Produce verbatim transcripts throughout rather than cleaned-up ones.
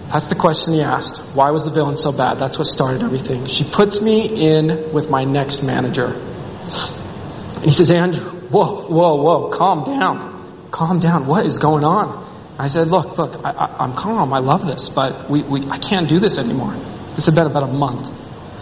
That's the question he asked. Why was the villain so bad? That's what started everything. She puts me in with my next manager. And he says, Andrew, whoa, whoa, whoa, calm down. Calm down. What is going on? I said, look, look, I, I, I'm calm. I love this, but we, we, I can't do this anymore. This has been about a month.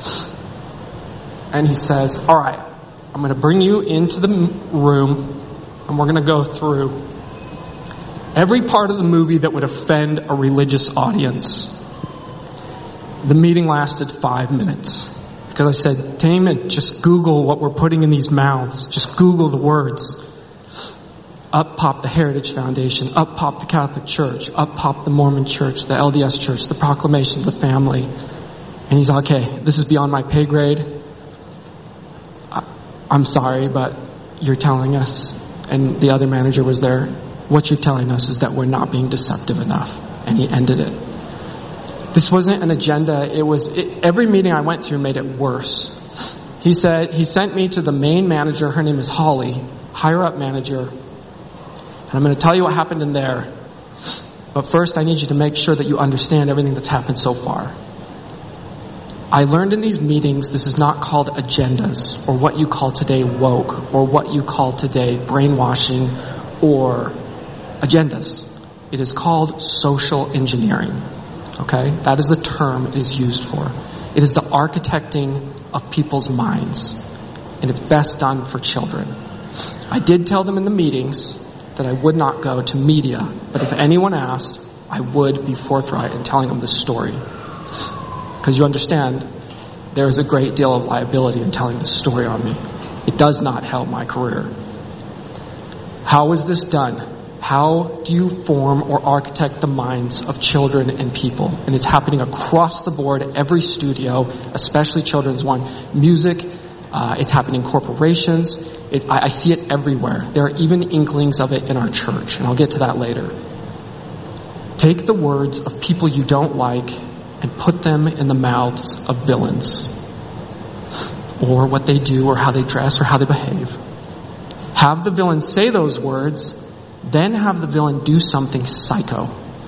And he says, all right, I'm going to bring you into the room and we're going to go through every part of the movie that would offend a religious audience. The meeting lasted five minutes because I said, Damon, just Google what we're putting in these mouths. Just Google the words. Up popped the Heritage Foundation. Up popped the Catholic Church. Up popped the Mormon Church, the L D S Church, the Proclamation of the Family. And he's like, okay, this is beyond my pay grade. I, I'm sorry, but you're telling us, and the other manager was there, what you're telling us is that we're not being deceptive enough. And he ended it. This wasn't an agenda. It was, it, every meeting I went through made it worse. He said, he sent me to the main manager. Her name is Holly, higher up manager. And I'm going to tell you what happened in there. But first, I need you to make sure that you understand everything that's happened so far. I learned in these meetings, this is not called agendas, or what you call today woke, or what you call today brainwashing, or agendas. It is called social engineering. Okay? That is the term it is used for. It is the architecting of people's minds. And it's best done for children. I did tell them in the meetings that I would not go to media, but if anyone asked, I would be forthright in telling them this story. Because you understand, there is a great deal of liability in telling this story on me. It does not help my career. How is this done? How do you form or architect the minds of children and people? And it's happening across the board, every studio, especially children's one. Music, uh, it's happening in corporations. It, I, I see it everywhere. There are even inklings of it in our church, and I'll get to that later. Take the words of people you don't like and put them in the mouths of villains, or what they do, or how they dress, or how they behave. Have the villain say those words, then have the villain do something psycho.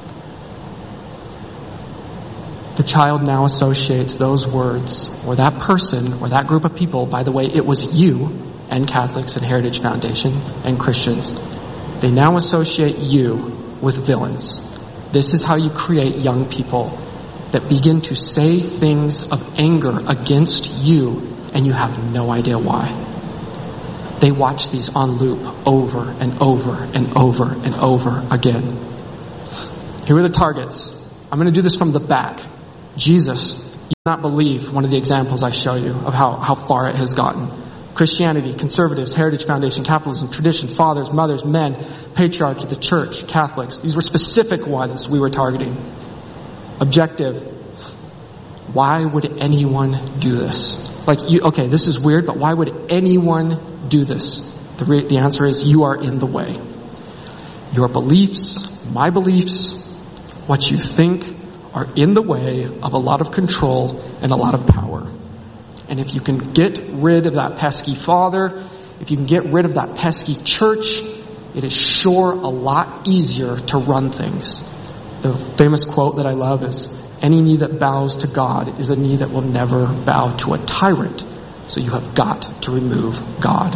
The child now associates those words, or that person, or that group of people. By the way, it was you, and Catholics, and Heritage Foundation, and Christians. They now associate you with villains. This is how you create young people that begin to say things of anger against you, and you have no idea why. They watch these on loop over and over and over and over again. Here are the targets. I'm going to do this from the back. Jesus, you do not believe one of the examples I show you of how, how far it has gotten. Christianity, conservatives, Heritage Foundation, capitalism, tradition, fathers, mothers, men, patriarchy, the church, Catholics. These were specific ones we were targeting. Objective. Why would anyone do this? Like, you, okay, this is weird, but why would anyone do this? The, re- the answer is you are in the way. Your beliefs, my beliefs, what you think are in the way of a lot of control and a lot of power. And if you can get rid of that pesky father, if you can get rid of that pesky church, it is sure a lot easier to run things. The famous quote that I love is, any knee that bows to God is a knee that will never bow to a tyrant. So you have got to remove God.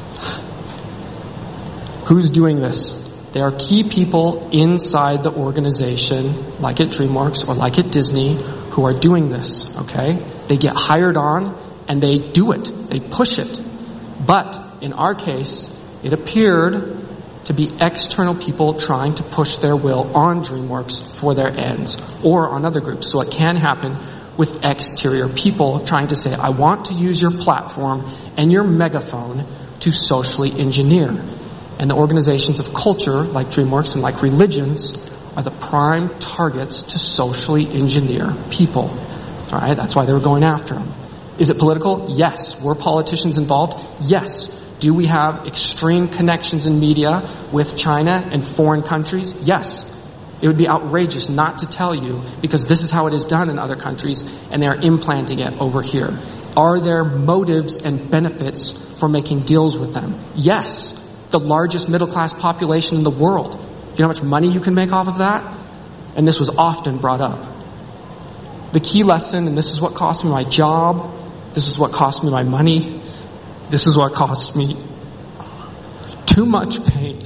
Who's doing this? There are key people inside the organization, like at DreamWorks or like at Disney, who are doing this, okay? They get hired on and they do it. They push it. But in our case, it appeared to be external people trying to push their will on DreamWorks for their ends, or on other groups. So it can happen with exterior people trying to say, I want to use your platform and your megaphone to socially engineer. And the organizations of culture, like DreamWorks and like religions, are the prime targets to socially engineer people. All right, that's why they were going after them. Is it political? Yes. Were politicians involved? Yes. Do we have extreme connections in media with China and foreign countries? Yes. It would be outrageous not to tell you, because this is how it is done in other countries, and they are implanting it over here. Are there motives and benefits for making deals with them? Yes. The largest middle-class population in the world. Do you know how much money you can make off of that? And this was often brought up. The key lesson, and this is what cost me my job, this is what cost me my money, this is what cost me too much pain.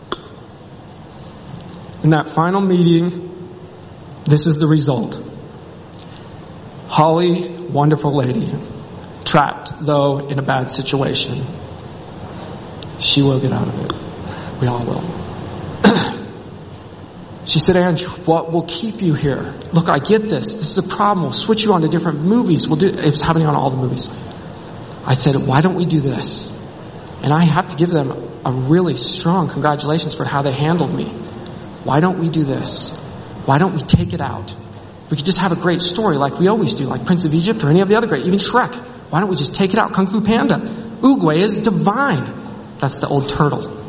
In that final meeting, this is the result. Holly, wonderful lady, trapped, though, in a bad situation. She will get out of it. We all will. She said, Andrew, what will keep you here? Look, I get this. This is a problem. We'll switch you on to different movies. We'll do it. It's happening on all the movies. I said, why don't we do this? And I have to give them a really strong congratulations for how they handled me. Why don't we do this? Why don't we take it out? We could just have a great story like we always do, like Prince of Egypt or any of the other great, even Shrek. Why don't we just take it out? Kung Fu Panda. Oogway is divine. That's the old turtle.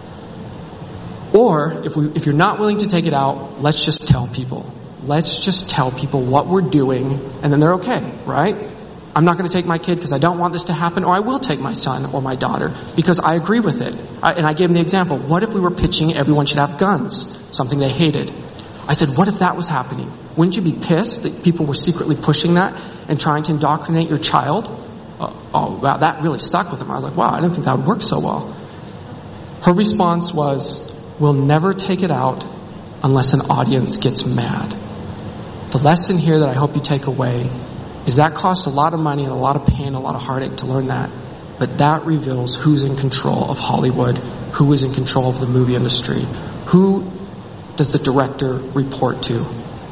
Or, if we, if you're not willing to take it out, let's just tell people. Let's just tell people what we're doing, and then they're okay, right? I'm not going to take my kid because I don't want this to happen, or I will take my son or my daughter because I agree with it. I, and I gave them the example. What if we were pitching everyone should have guns? Something they hated. I said, what if that was happening? Wouldn't you be pissed that people were secretly pushing that and trying to indoctrinate your child? Uh, oh, wow, that really stuck with them. I was like, wow, I didn't think that would work so well. Her response was, we'll never take it out unless an audience gets mad. The lesson here that I hope you take away is that costs a lot of money and a lot of pain, a lot of heartache to learn that. But that reveals who's in control of Hollywood, who is in control of the movie industry. Who does the director report to?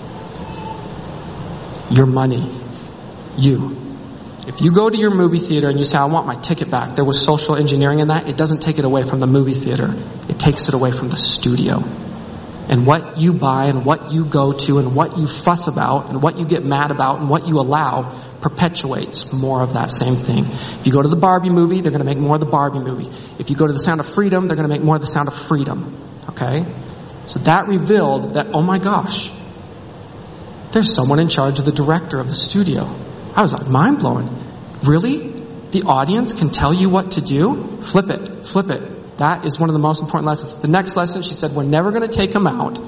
Your money. You. If you go to your movie theater and you say, I want my ticket back, there was social engineering in that, it doesn't take it away from the movie theater. It takes it away from the studio. And what you buy and what you go to and what you fuss about and what you get mad about and what you allow perpetuates more of that same thing. If you go to the Barbie movie, they're going to make more of the Barbie movie. If you go to the Sound of Freedom, they're going to make more of the Sound of Freedom. Okay? So that revealed that, oh my gosh, there's someone in charge of the director of the studio. I was like, mind blowing. Really? The audience can tell you what to do? Flip it. Flip it. That is one of the most important lessons. The next lesson, she said, we're never going to take them out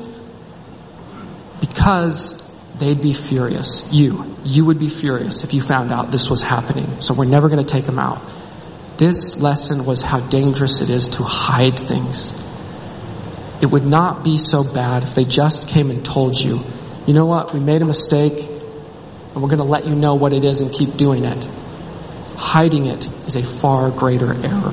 because they'd be furious. You. You would be furious if you found out this was happening. So we're never going to take them out. This lesson was how dangerous it is to hide things. It would not be so bad if they just came and told you, you know what, we made a mistake and we're going to let you know what it is and keep doing it. Hiding it is a far greater error.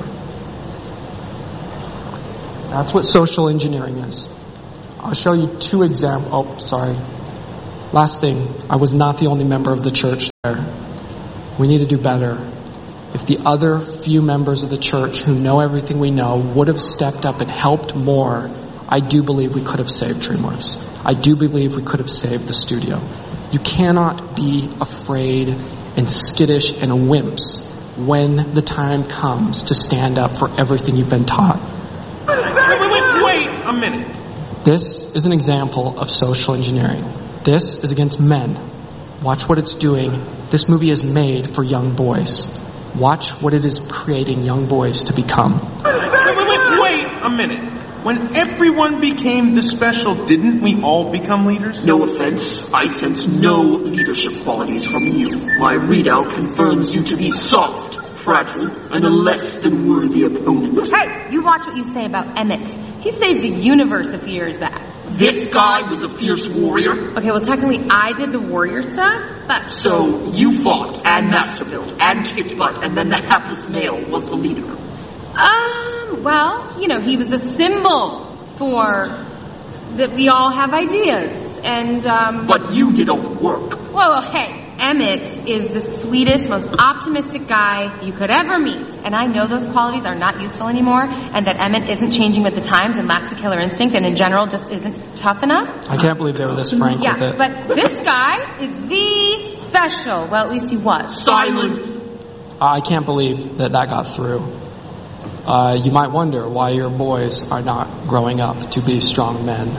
That's what social engineering is. I'll show you two examples. Oh, sorry. Last thing, I was not the only member of the church there. We need to do better. If the other few members of the church who know everything we know would have stepped up and helped more, I do believe we could have saved DreamWorks. I do believe we could have saved the studio. You cannot be afraid and skittish and wimps when the time comes to stand up for everything you've been taught. Wait, wait, wait, wait a minute. This is an example of social engineering. This is against men. Watch what it's doing. This movie is made for young boys. Watch what it is creating young boys to become. Wait, wait, wait, wait a minute. When everyone became the special, didn't we all become leaders? No offense, I sense no leadership qualities from you. My readout confirms you to be soft, fragile, and a less than worthy opponent. Hey, you watch what you say about Emmett. He saved the universe a few years back. This guy was a fierce warrior. Okay, well technically I did the warrior stuff, but... So, you fought, and master built, and kicked butt, and then the hapless male was the leader. Um, well, you know, he was a symbol for that we all have ideas, and, um... But you did all the work. Whoa, well, hey, Emmett is the sweetest, most optimistic guy you could ever meet, and I know those qualities are not useful anymore, and that Emmett isn't changing with the times and lacks a killer instinct, and in general just isn't tough enough. I can't believe they were this frank yeah, with it. But this guy is the special. Well, at least he was. Silent. I can't believe that that got through. Uh, you might wonder why your boys are not growing up to be strong men.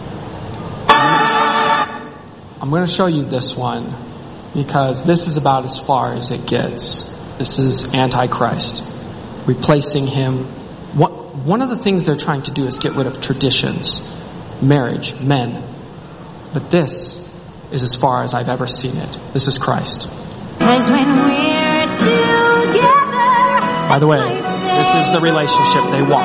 I'm going to show you this one because this is about as far as it gets. This is Antichrist, replacing him. What, one of the things they're trying to do is get rid of traditions, marriage, men. But this is as far as I've ever seen it. This is Christ. 'Cause when we're together. By the way, this is the relationship they want.